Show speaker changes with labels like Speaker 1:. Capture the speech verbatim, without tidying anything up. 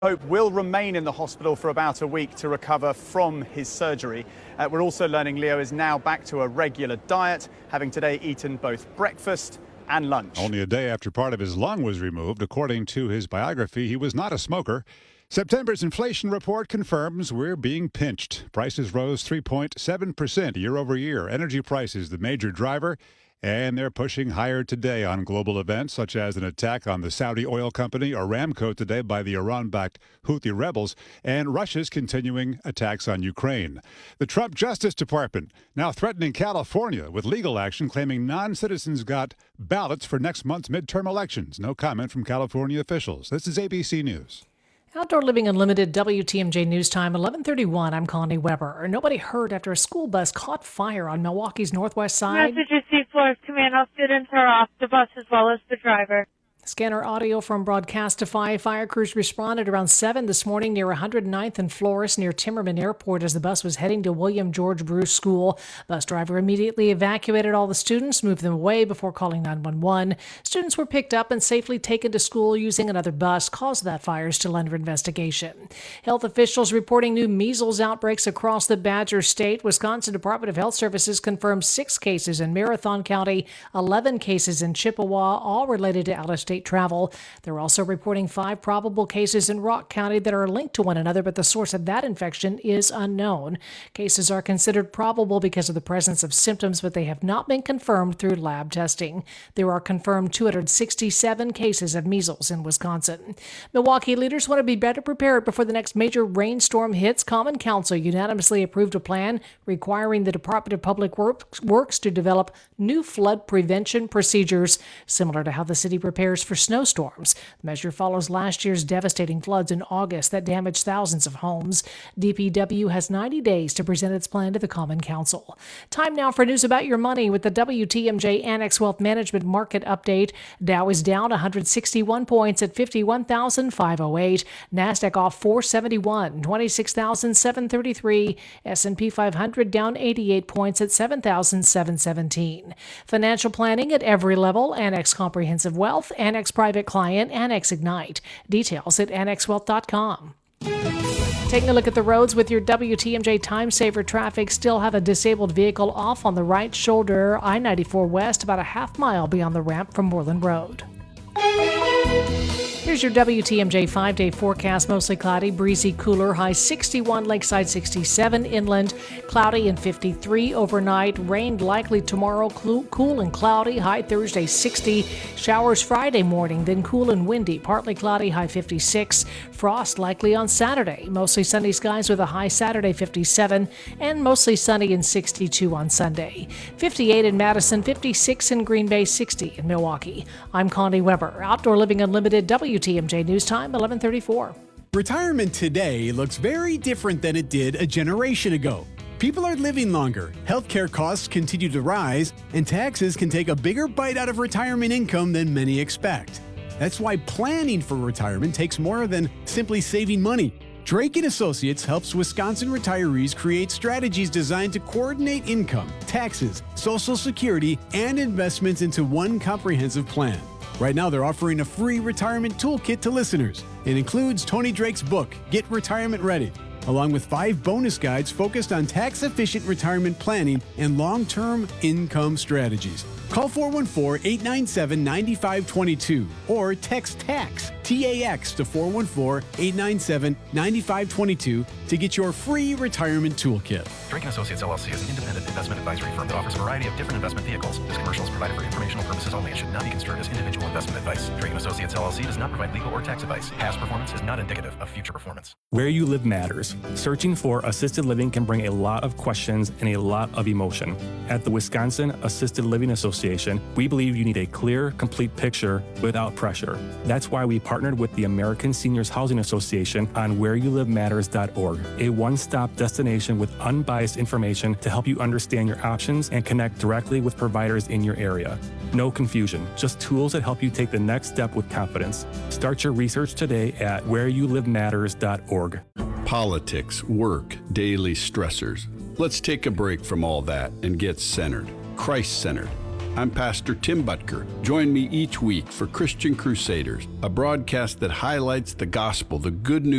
Speaker 1: Hope will remain in the hospital for about a week to recover from his surgery. Uh, we're also learning Leo is now back to a regular diet, having today eaten both breakfast and lunch.
Speaker 2: Only a day after part of his lung was removed. According to his biography, he was not a smoker. September's inflation report confirms we're being pinched. Prices rose three point seven percent year over year. Energy prices, the major driver. And they're pushing higher today on global events such as an attack on the Saudi oil company Aramco today by the Iran-backed Houthi rebels and Russia's continuing attacks on Ukraine. The Trump Justice Department now threatening California with legal action claiming non-citizens got ballots for next month's midterm elections. No comment from California officials. This is A B C News.
Speaker 3: Outdoor Living Unlimited, W T M J News Time, eleven thirty-one. I'm Connie Weber. Nobody hurt after a school bus caught fire on Milwaukee's northwest side.
Speaker 4: Message received, Forest Command. All students are off the bus as well as the driver.
Speaker 3: Scanner audio from Broadcastify. Fire crews responded around seven this morning near one hundred ninth and Florist near Timmerman Airport as the bus was heading to William George Bruce School. Bus driver immediately evacuated all the students, moved them away before calling nine one one. Students were picked up and safely taken to school using another bus. Cause of that fire is still under investigation. Health officials reporting new measles outbreaks across the Badger State. Wisconsin Department of Health Services confirmed six cases in Marathon County, eleven cases in Chippewa, all related to out-of-state travel. They're also reporting five probable cases in Rock County that are linked to one another, but the source of that infection is unknown. Cases are considered probable because of the presence of symptoms, but they have not been confirmed through lab testing. There are confirmed two hundred sixty-seven cases of measles in Wisconsin. Milwaukee leaders want to be better prepared before the next major rainstorm hits. Common Council unanimously approved a plan requiring the Department of Public Works to develop new flood prevention procedures, similar to how the city prepares for snowstorms. The measure follows last year's devastating floods in August that damaged thousands of homes. D P W has ninety days to present its plan to the Common Council. Time now for news about your money with the W T M J Annex Wealth Management Market Update. Dow is down one hundred sixty-one points at fifty-one thousand five hundred eight. NASDAQ off four seventy-one, twenty-six thousand seven hundred thirty-three. S and P five hundred down eighty-eight points at seven thousand seven hundred seventeen. Financial planning at every level. Annex Comprehensive Wealth, Annex Private Client, Annex Ignite. Details at annex wealth dot com. Taking a look at the roads with your W T M J Time Saver traffic. Still have a disabled vehicle off on the right shoulder, I ninety-four West, about a half mile beyond the ramp from Moreland Road. Here's your W T M J five-day forecast. Mostly cloudy, breezy, cooler. High sixty-one, Lakeside sixty-seven, inland cloudy and fifty-three overnight. Rain likely tomorrow, cool and cloudy. High Thursday sixty. Showers Friday morning, then cool and windy. Partly cloudy, high fifty-six. Frost likely on Saturday. Mostly sunny skies with a high Saturday fifty-seven and mostly sunny and sixty-two on Sunday. fifty-eight in Madison, fifty-six in Green Bay, sixty in Milwaukee. I'm Connie Weber. Outdoor Living Unlimited, W T M J News Time, eleven thirty-four.
Speaker 5: Retirement today looks very different than it did a generation ago. People are living longer, healthcare costs continue to rise, and taxes can take a bigger bite out of retirement income than many expect. That's why planning for retirement takes more than simply saving money. Drake and Associates helps Wisconsin retirees create strategies designed to coordinate income, taxes, Social Security, and investments into one comprehensive plan. Right now, they're offering a free retirement toolkit to listeners. It includes Tony Drake's book, Get Retirement Ready, along with five bonus guides focused on tax-efficient retirement planning and long-term income strategies. Call four one four, eight nine seven, nine five two two or text TAX, T A X, to four one four, eight nine seven, nine five two two to get your free retirement toolkit.
Speaker 6: Drake and Associates, L L C is an independent investment advisory firm that offers a variety of different investment vehicles. This commercial is provided for informational purposes only and should not be construed as individual investment advice. Drake and Associates, L L C does not provide legal or tax advice. Past performance is not indicative of future performance.
Speaker 7: Where you live matters. Searching for assisted living can bring a lot of questions and a lot of emotion. At the Wisconsin Assisted Living Association, we believe you need a clear, complete picture without pressure. That's why we partnered with the American Seniors Housing Association on where you live matters dot org, a one-stop destination with unbiased information to help you understand your options and connect directly with providers in your area. No confusion, just tools that help you take the next step with confidence. Start your research today at where you live matters dot org.
Speaker 8: Politics, work, daily stressors. Let's take a break from all that and get centered, Christ-centered. I'm Pastor Tim Butker. Join me each week for Christian Crusaders, a broadcast that highlights the gospel, the good news